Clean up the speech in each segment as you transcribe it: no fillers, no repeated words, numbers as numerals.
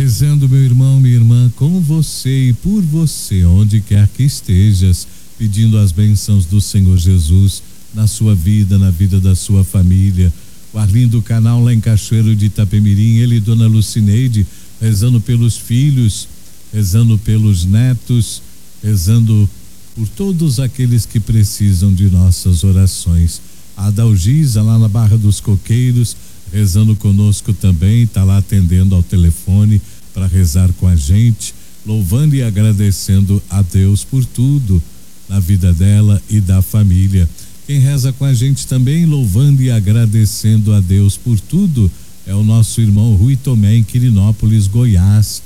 rezando, meu irmão, minha irmã, com você e por você, onde quer que estejas, pedindo as bênçãos do Senhor Jesus na sua vida, na vida da sua família. O Arlindo Canal lá em Cachoeiro de Itapemirim, ele e Dona Lucineide, rezando pelos filhos, rezando pelos netos, rezando por todos aqueles que precisam de nossas orações. A Adalgisa lá na Barra dos Coqueiros, rezando conosco também, está lá atendendo ao telefone para rezar com a gente, louvando e agradecendo a Deus por tudo na vida dela e da família. Quem reza com a gente também, louvando e agradecendo a Deus por tudo, é o nosso irmão Rui Tomé, em Quirinópolis, Goiás.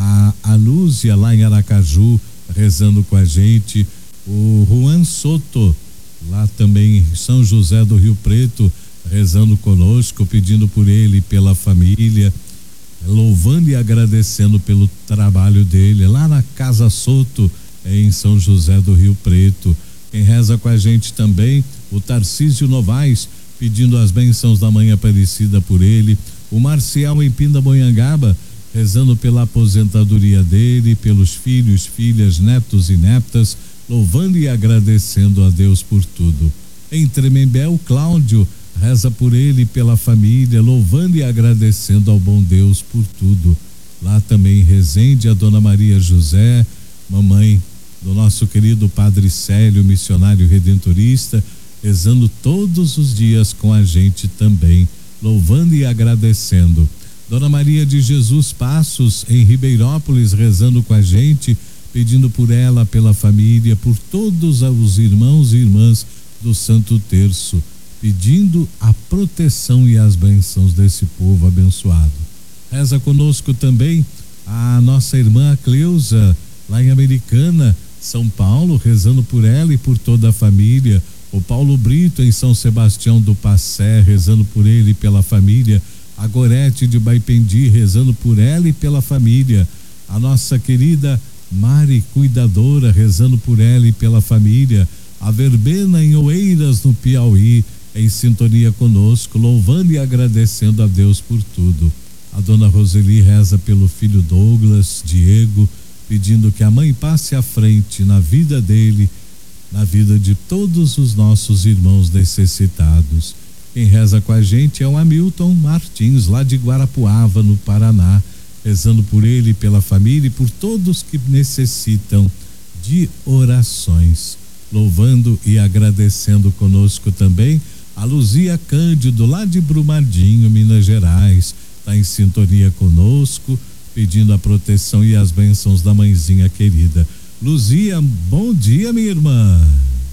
A Lúcia lá em Aracaju, rezando com a gente. O Juan Soto, lá também em São José do Rio Preto, rezando conosco, pedindo por ele e pela família, louvando e agradecendo pelo trabalho dele, lá na Casa Soto, em São José do Rio Preto. Quem reza com a gente também, o Tarcísio Novaes, pedindo as bênçãos da Mãe Aparecida por ele. O Marcial em Pindamonhangaba, rezando pela aposentadoria dele, pelos filhos, filhas, netos e netas, louvando e agradecendo a Deus por tudo. Em Tremembé, o Cláudio reza por ele e pela família, louvando e agradecendo ao bom Deus por tudo. Lá também em Resende, a Dona Maria José, mamãe do nosso querido Padre Célio, missionário redentorista, rezando todos os dias com a gente também, louvando e agradecendo. Dona Maria de Jesus Passos, em Ribeirópolis, rezando com a gente, pedindo por ela, pela família, por todos os irmãos e irmãs do Santo Terço, pedindo a proteção e as bênçãos desse povo abençoado. Reza conosco também a nossa irmã Cleusa, lá em Americana, São Paulo, rezando por ela e por toda a família. O Paulo Brito, em São Sebastião do Passé, rezando por ele e pela família. A Gorete de Baipendi, rezando por ela e pela família. A nossa querida Mari Cuidadora, rezando por ela e pela família. A Verbena em Oeiras, no Piauí, em sintonia conosco, louvando e agradecendo a Deus por tudo. A dona Roseli reza pelo filho Douglas, Diego, pedindo que a mãe passe à frente na vida dele, na vida de todos os nossos irmãos necessitados. Quem reza com a gente é o Hamilton Martins, lá de Guarapuava, no Paraná, rezando por ele, pela família e por todos que necessitam de orações. Louvando e agradecendo conosco também a Luzia Cândido, lá de Brumadinho, Minas Gerais, está em sintonia conosco, pedindo a proteção e as bênçãos da mãezinha querida. Luzia, bom dia, minha irmã.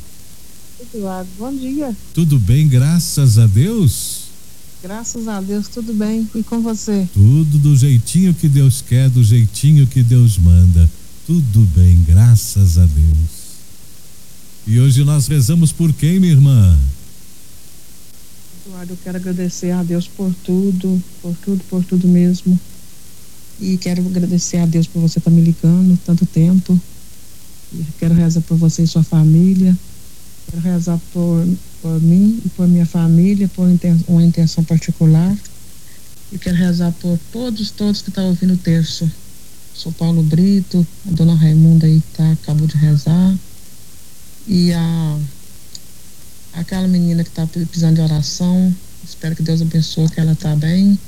Eduardo, bom dia. Tudo bem, graças a Deus? Graças a Deus, tudo bem. E com você? Tudo do jeitinho que Deus quer, do jeitinho que Deus manda. Tudo bem, graças a Deus. E hoje nós rezamos por quem, minha irmã? Eduardo, eu quero agradecer a Deus por tudo mesmo. E quero agradecer a Deus por você estar me ligando tanto tempo. E quero rezar por você e sua família. Quero rezar por mim e por minha família, por uma intenção particular. E quero rezar por todos que estão ouvindo o terço. Sou Paulo Brito, a dona Raimunda aí acabou de rezar. E aquela menina que está precisando de oração, espero que Deus abençoe, que ela está bem.